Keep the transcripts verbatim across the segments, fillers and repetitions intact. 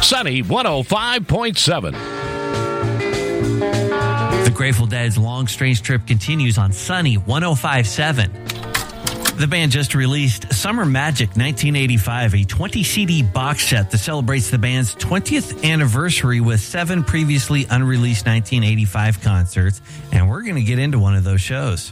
Sunny one oh five point seven. The Grateful Dead's Long Strange Trip continues on Sunny one oh five point seven. The band just released Summer Magic nineteen eighty-five, a twenty C D box set that celebrates the band's twentieth anniversary with seven previously unreleased nineteen eighty-five concerts, and we're going to get into one of those shows.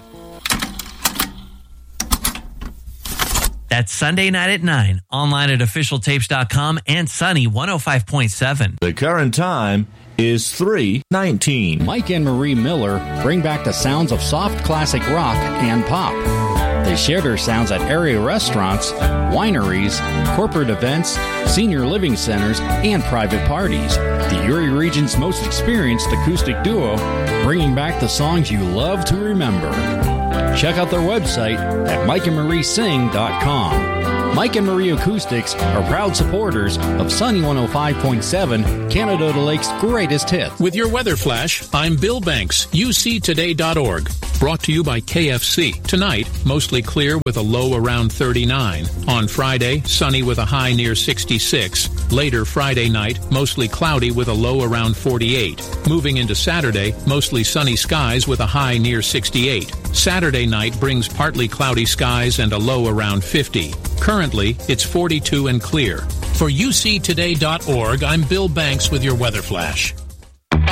That's Sunday night at nine, online at official tapes dot com and Sunny one oh five point seven. The current time is three nineteen. Mike and Marie Miller bring back the sounds of soft classic rock and pop. They share their sounds at area restaurants, wineries, corporate events, senior living centers, and private parties. The Erie region's most experienced acoustic duo, bringing back the songs you love to remember. Check out their website at mike and marie sing dot com. Mike and Marie Acoustics are proud supporters of Sunny one oh five point seven, Canada Lake's greatest hits. With your weather flash, I'm Bill Banks, U C today dot org. Brought to you by K F C. Tonight, mostly clear with a low around thirty-nine. On Friday, sunny with a high near sixty-six. Later Friday night, mostly cloudy with a low around forty-eight. Moving into Saturday, mostly sunny skies with a high near sixty-eight. Saturday night brings partly cloudy skies and a low around fifty. Currently, it's forty-two and clear. For U C today dot org, I'm Bill Banks with your weather flash.